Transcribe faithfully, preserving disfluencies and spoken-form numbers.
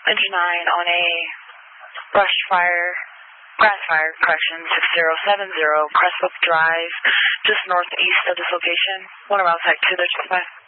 Engine nine on a brush fire, grass fire, correction, six zero seven zero, Crestwood Drive, just northeast of this location. One around site two thirty-five.